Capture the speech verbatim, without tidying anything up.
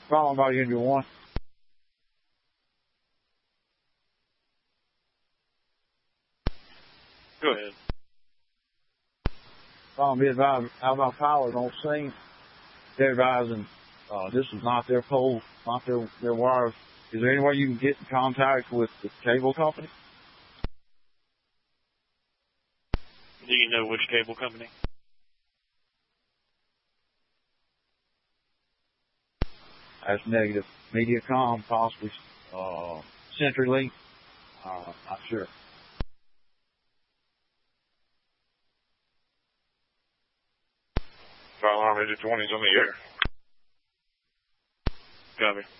Following by Unit one. Go ahead. Following be advised, Alabama Power on scene. They're advising uh, this is not their pole, not their, their wires. Is there any way you can get in contact with the cable company? Do you know which cable company? That's negative. Mediacom, possibly uh, CenturyLink. Uh, not sure. Fire alarm Unit twenty is on the air. Copy.